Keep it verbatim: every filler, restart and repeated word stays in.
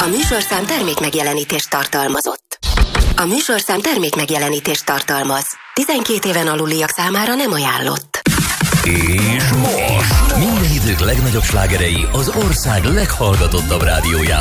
A műsorszám termék megjelenítést tartalmazott. A műsorszám termék megjelenítést tartalmaz. tizenkét éven aluliak számára nem ajánlott. És most minden idők legnagyobb slágerei az ország leghallgatottabb rádiójában.